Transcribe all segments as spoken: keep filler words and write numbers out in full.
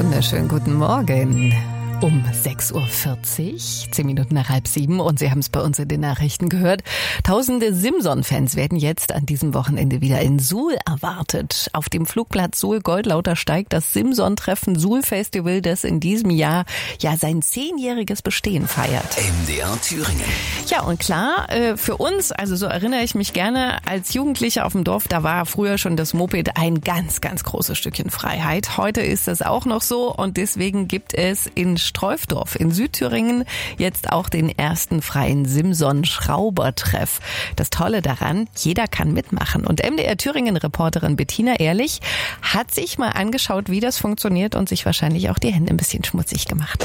wunderschönen guten Morgen. Um sechs Uhr vierzig, zehn Minuten nach halb sieben, und Sie haben es bei uns in den Nachrichten gehört. Tausende Simson-Fans werden jetzt an diesem Wochenende wieder in Suhl erwartet. Auf dem Flugplatz Suhl-Goldlauter steigt das Simson-Treffen Suhl-Festival, das in diesem Jahr ja sein zehnjähriges Bestehen feiert. M D R Thüringen. Ja, und klar, für uns, also so erinnere ich mich gerne, als Jugendliche auf dem Dorf, da war früher schon das Moped ein ganz, ganz großes Stückchen Freiheit. Heute ist das auch noch so, und deswegen gibt es in Streufdorf in Südthüringen jetzt auch den ersten freien Simson-Schraubertreff. Das Tolle daran, jeder kann mitmachen. Und M D R Thüringen-Reporterin Bettina Ehrlich hat sich mal angeschaut, wie das funktioniert, und sich wahrscheinlich auch die Hände ein bisschen schmutzig gemacht.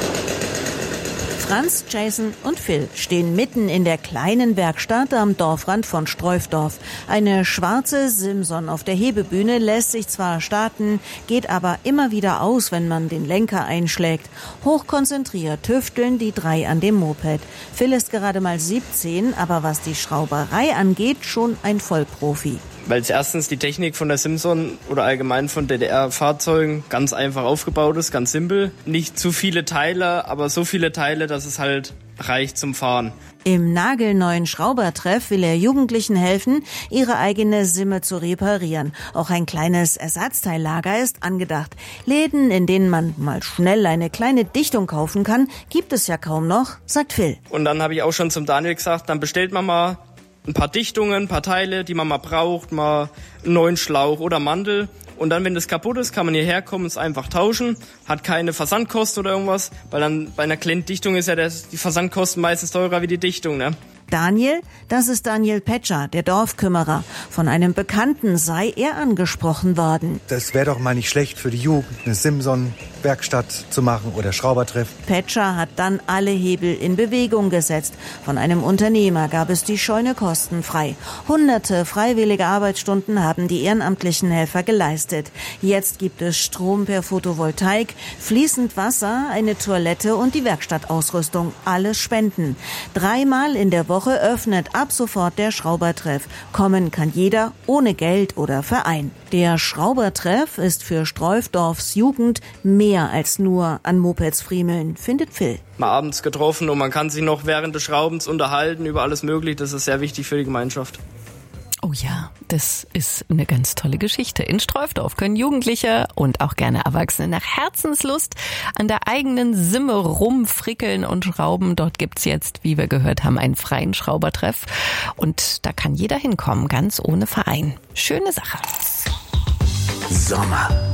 Franz, Jason und Phil stehen mitten in der kleinen Werkstatt am Dorfrand von Streufdorf. Eine schwarze Simson auf der Hebebühne lässt sich zwar starten, geht aber immer wieder aus, wenn man den Lenker einschlägt. Hochkonzentriert tüfteln die drei an dem Moped. Phil ist gerade mal siebzehn, aber was die Schrauberei angeht, schon ein Vollprofi. Weil es erstens die Technik von der Simson oder allgemein von D D R-Fahrzeugen ganz einfach aufgebaut ist, ganz simpel. Nicht zu viele Teile, aber so viele Teile, dass es halt reicht zum Fahren. Im nagelneuen Schraubertreff will er Jugendlichen helfen, ihre eigene Simme zu reparieren. Auch ein kleines Ersatzteillager ist angedacht. Läden, in denen man mal schnell eine kleine Dichtung kaufen kann, gibt es ja kaum noch, sagt Phil. Und dann habe ich auch schon zum Daniel gesagt, dann bestellt man mal ein paar Dichtungen, ein paar Teile, die man mal braucht, mal einen neuen Schlauch oder Mandel. Und dann, wenn das kaputt ist, kann man hierher kommen und es einfach tauschen. Hat keine Versandkosten oder irgendwas, weil dann bei einer kleinen Dichtung ist ja das, die Versandkosten meistens teurer wie die Dichtung, ne? Daniel, das ist Daniel Petscher, der Dorfkümmerer. Von einem Bekannten sei er angesprochen worden. Das wäre doch mal nicht schlecht für die Jugend, eine Simson-Werkstatt zu machen oder Schraubertreff. Petscher hat dann alle Hebel in Bewegung gesetzt. Von einem Unternehmer gab es die Scheune kostenfrei. Hunderte freiwillige Arbeitsstunden haben die ehrenamtlichen Helfer geleistet. Jetzt gibt es Strom per Photovoltaik, fließend Wasser, eine Toilette und die Werkstattausrüstung. Alles Spenden. Dreimal in der Woche öffnet ab sofort der Schraubertreff. Kommen kann jeder, ohne Geld oder Verein. Der Schraubertreff ist für Streufdorfs Jugend mehr als nur an Mopeds friemeln, findet Phil. Mal abends getroffen und man kann sich noch während des Schraubens unterhalten über alles Mögliche. Das ist sehr wichtig für die Gemeinschaft. Oh ja, das ist eine ganz tolle Geschichte. In Streufdorf können Jugendliche und auch gerne Erwachsene nach Herzenslust an der eigenen Simme rumfrickeln und schrauben. Dort gibt's jetzt, wie wir gehört haben, einen freien Schraubertreff. Und da kann jeder hinkommen, ganz ohne Verein. Schöne Sache. Sommer.